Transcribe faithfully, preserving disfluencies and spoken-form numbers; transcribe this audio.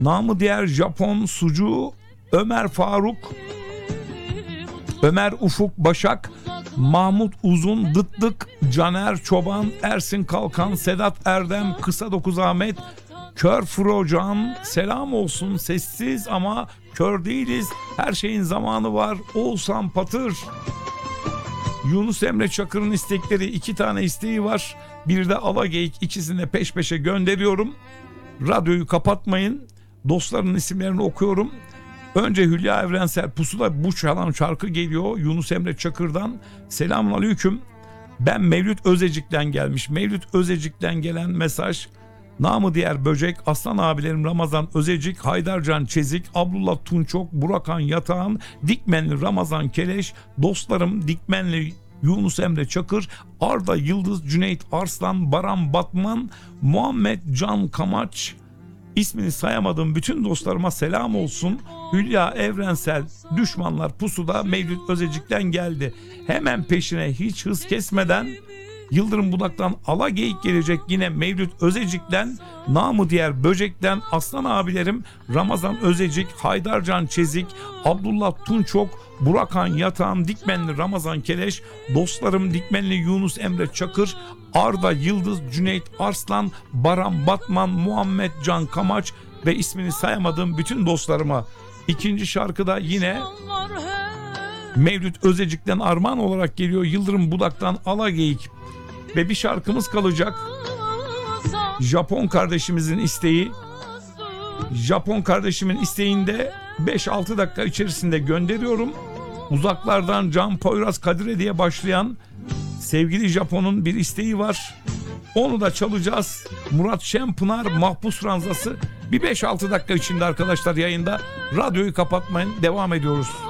namı diğer Japon sucuğu Ömer Faruk, Ömer Ufuk Başak, Mahmut Uzun Dıttık, Caner Çoban, Ersin Kalkan, Sedat Erdem, Kısa Dokuz Ahmet, Kör Frocan, selam olsun, sessiz ama kör değiliz, her şeyin zamanı var, Oğuzhan Patır. Yunus Emre Çakır'ın istekleri, iki tane isteği var. Bir de Alageyik, ikisini de peş peşe gönderiyorum. Radyoyu kapatmayın. Dostların isimlerini okuyorum. Önce Hülya Evrensel, Pusula bu çalan şarkı geliyor Yunus Emre Çakır'dan. Selamun aleyküm. Ben Mevlüt Özecik'ten gelmiş. Mevlüt Özecik'ten gelen mesaj. Namı diğer Böcek, Aslan abilerim Ramazan Özecik, Haydarcan Çezik, Abdullah Tunçok, Burakan Yatağan, Dikmenli Ramazan Keleş, dostlarım Dikmenli Yunus Emre Çakır, Arda Yıldız, Cüneyt Arslan, Baran Batman, Muhammed Can Kamaç. İsmini sayamadığım bütün dostlarıma selam olsun. Hülya Evrensel, Düşmanlar Pusuda, Mevlüt Özecik'ten geldi. Hemen peşine hiç hız kesmeden Yıldırım Budak'tan Alageyik gelecek, yine Mevlüt Özecik'ten, namı diğer Böcek'ten Aslan abilerim Ramazan Özecik, Haydarcan Çezik, Abdullah Tunçok, Burakan Yatağan, Dikmenli Ramazan Keleş, dostlarım Dikmenli Yunus Emre Çakır, Arda Yıldız, Cüneyt Arslan, Baran Batman, Muhammed Can Kamaç ve ismini sayamadığım bütün dostlarıma. İkinci şarkıda yine Mevlüt Özecik'ten armağan olarak geliyor, Yıldırım Budak'tan Alageyik. Ve bir şarkımız kalacak. Japon kardeşimizin isteği. Japon kardeşimin isteğinde beş altı dakika içerisinde gönderiyorum. Uzaklardan Can Poyraz Kadire diye başlayan sevgili Japon'un bir isteği var. Onu da çalacağız. Murat Şenpınar Mahpus Ranzası. Bir beş altı dakika içinde arkadaşlar yayında. Radyoyu kapatmayın. Devam ediyoruz.